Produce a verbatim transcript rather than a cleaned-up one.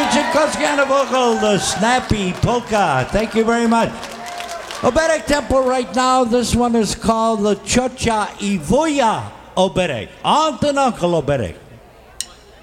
Richard Koski on the vocal, the snappy polka. Thank you very much. Oberek tempo right now. This one is called the Chocha Ivoya Oberek. Aunt and Uncle Oberek.